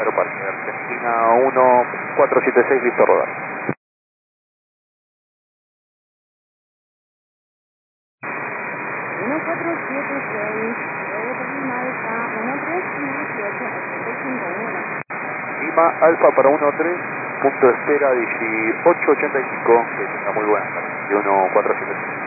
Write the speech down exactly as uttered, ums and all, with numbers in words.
Aeroparque Argentina uno cuatro siete seis, listo a rodar. uno cuatro siete seis, Roger Lima Alfa, uno tres dieciocho, ochenta y cinco, uno. Lima Alfa para uno tres, punto de espera dieciocho ochenta y cinco, que tenga muy buena tarde, de uno cuatro siete seis.